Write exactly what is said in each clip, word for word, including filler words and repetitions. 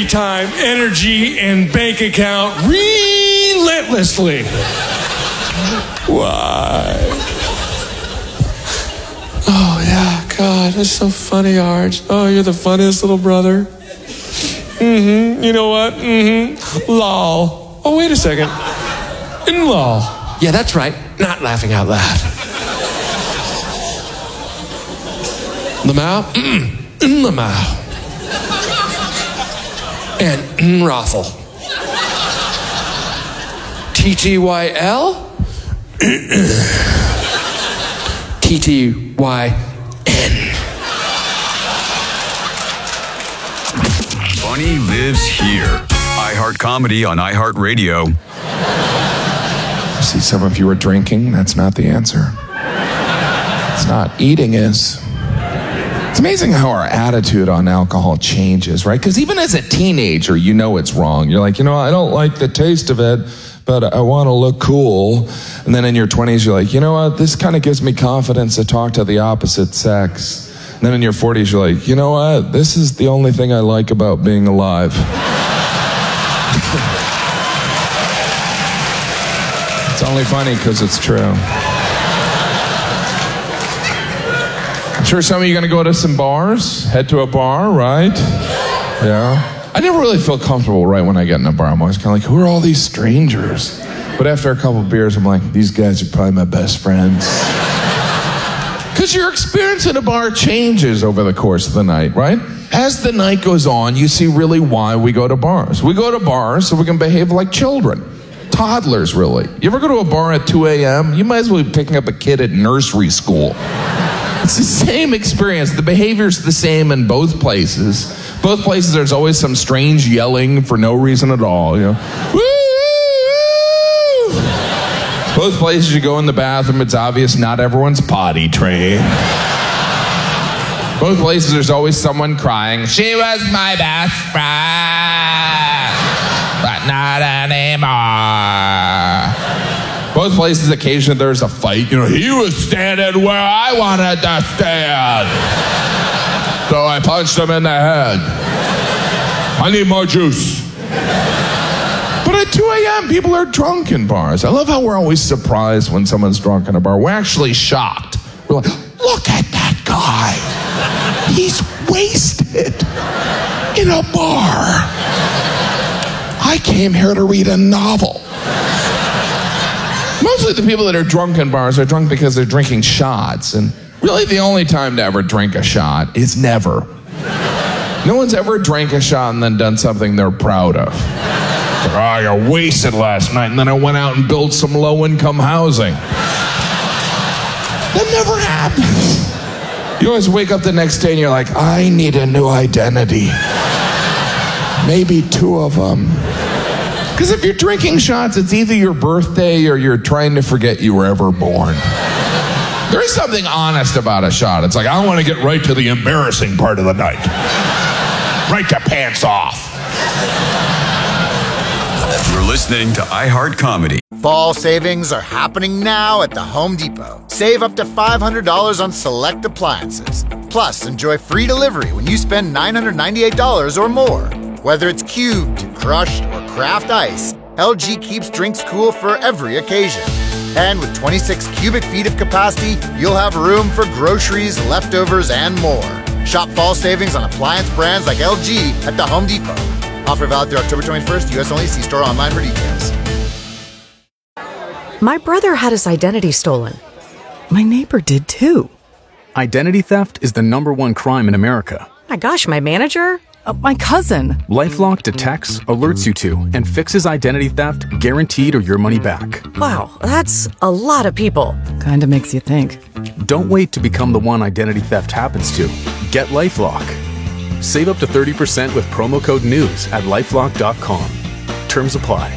free time, energy, and bank account relentlessly. Why? Oh, yeah, God, that's so funny, Arch. Oh, you're the funniest little brother. Mm-hmm. You know what? Mm-hmm. Lol. Oh, wait a second. In lol. Yeah, that's right. Not laughing out loud. Lamau? Mm-mm. In Lamau. And mm, raffle. T T Y L? T T Y N. Funny lives here. iHeart Comedy on iHeartRadio. See, some of you are drinking. That's not the answer. It's not. Eating is. It's amazing how our attitude on alcohol changes, right? Because even as a teenager, you know it's wrong. You're like, you know, I don't like the taste of it, but I want to look cool. And then in your twenties, you're like, you know what? This kind of gives me confidence to talk to the opposite sex. And then in your forties, you're like, you know what? This is the only thing I like about being alive. It's only funny because it's true. I'm sure some of you are going to go to some bars, head to a bar, right? Yeah. I never really feel comfortable right when I get in a bar. I'm always kind of like, who are all these strangers? But after a couple of beers, I'm like, these guys are probably my best friends. Because your experience at a bar changes over the course of the night, right? As the night goes on, you see really why we go to bars. We go to bars so we can behave like children. Toddlers, really. You ever go to a bar at two a.m.? You might as well be picking up a kid at nursery school. It's the same experience. The behavior's the same in both places. Both places, there's always some strange yelling for no reason at all. You know, woo! Both places, you go in the bathroom, it's obvious not everyone's potty trained. Both places, there's always someone crying, she was my best friend, but not anymore. Both places, occasionally there's a fight. You know, he was standing where I wanted to stand. So I punched him in the head. I need more juice. But at two a.m., people are drunk in bars. I love how we're always surprised when someone's drunk in a bar. We're actually shocked. We're like, look at that guy. He's wasted in a bar. I came here to read a novel. Mostly the people that are drunk in bars are drunk because they're drinking shots. And really the only time to ever drink a shot is never. No one's ever drank a shot and then done something they're proud of. Like, oh, I got wasted last night and then I went out and built some low-income housing. That never happens. You always wake up the next day and you're like, I need a new identity. Maybe two of them. Because if you're drinking shots, it's either your birthday or you're trying to forget you were ever born. There is something honest about a shot. It's like, I want to get right to the embarrassing part of the night. Right to pants off. You're listening to iHeart Comedy. Fall savings are happening now at the Home Depot. Save up to five hundred dollars on select appliances. Plus, enjoy free delivery when you spend nine hundred ninety-eight dollars or more. Whether it's cubed, crushed, or craft ice, L G keeps drinks cool for every occasion. And with twenty-six cubic feet of capacity, you'll have room for groceries, leftovers, and more. Shop fall savings on appliance brands like L G at the Home Depot. Offer valid through October twenty-first, U S only. See store online for details. My brother had his identity stolen. My neighbor did too. Identity theft is the number one crime in America. My gosh, my manager? Uh, my cousin. LifeLock detects, alerts you to, and fixes identity theft guaranteed or your money back. Wow, that's a lot of people. Kinda makes you think. Don't wait to become the one identity theft happens to. Get LifeLock. Save up to thirty percent with promo code NEWS at lifelock dot com. Terms apply.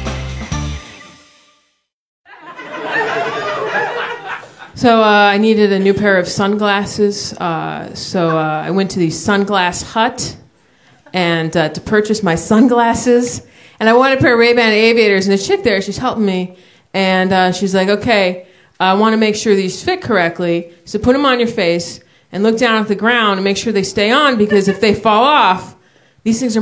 So uh, I needed a new pair of sunglasses. Uh, so uh, I went to the Sunglass Hut and uh, to purchase my sunglasses. And I wanted a pair of Ray-Ban Aviators. And the chick there, she's helping me. And uh, she's like, okay, I want to make sure these fit correctly. So put them on your face and look down at the ground and make sure they stay on, because if they fall off, these things are